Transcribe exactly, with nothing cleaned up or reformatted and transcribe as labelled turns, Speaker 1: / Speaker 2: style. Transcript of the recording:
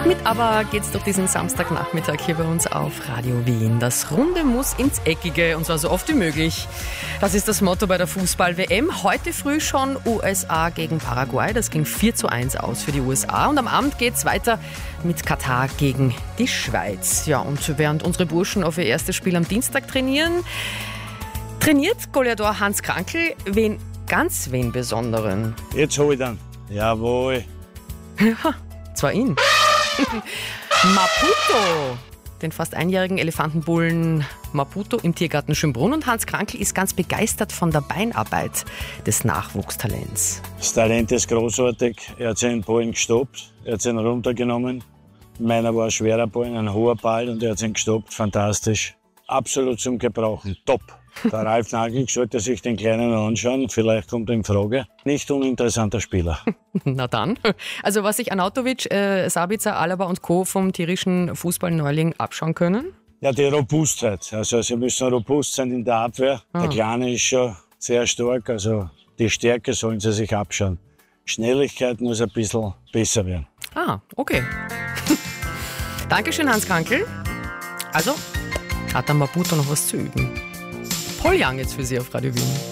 Speaker 1: Mit aber geht's durch diesen Samstagnachmittag hier bei uns auf Radio Wien. Das Runde muss ins Eckige und zwar so oft wie möglich. Das ist das Motto bei der Fußball-W M. Heute früh schon U S A gegen Paraguay. Das ging vier zu eins aus für die U S A. Und am Abend geht's weiter mit Katar gegen die Schweiz. Ja, und während unsere Burschen auf ihr erstes Spiel am Dienstag trainieren, trainiert Goleador Hans Krankl wen ganz wen Besonderen.
Speaker 2: Jetzt hol ich dann. Jawohl.
Speaker 1: Ja, zwar ihn. Maputo, den fast einjährigen Elefantenbullen Maputo im Tiergarten Schönbrunn. Und Hans Krankl ist ganz begeistert von der Beinarbeit des Nachwuchstalents.
Speaker 2: Das Talent ist großartig. Er hat seinen Ballen gestoppt, er hat ihn runtergenommen. Meiner war ein schwerer Ball, ein hoher Ball und er hat ihn gestoppt. Fantastisch. Absolut zum Gebrauchen. Top. Der Ralf Nagel sollte sich den Kleinen anschauen. Vielleicht kommt er in Frage. Nicht uninteressanter Spieler.
Speaker 1: Na dann. Also was sich Arnautovic, äh, Sabitzer, Alaba und Co. vom tierischen Fußballneuling abschauen können?
Speaker 2: Ja, die Robustheit. Also sie müssen robust sein in der Abwehr. Ah. Der Kleine ist schon sehr stark. Also die Stärke sollen sie sich abschauen. Schnelligkeit muss ein bisschen besser werden.
Speaker 1: Ah, okay. Dankeschön, Hans Krankl. Also, hat der Maputo noch was zu üben. Paul Young jetzt für Sie auf Radio Wien.